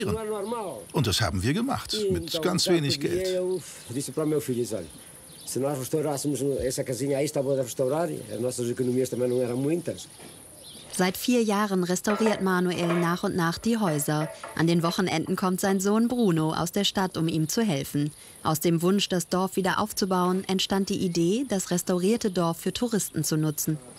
Und das haben wir gemacht, mit ganz wenig Geld. Seit 4 Jahren restauriert Manuel nach und nach die Häuser. An den Wochenenden kommt sein Sohn Bruno aus der Stadt, um ihm zu helfen. Aus dem Wunsch, das Dorf wieder aufzubauen, entstand die Idee, das restaurierte Dorf für Touristen zu nutzen.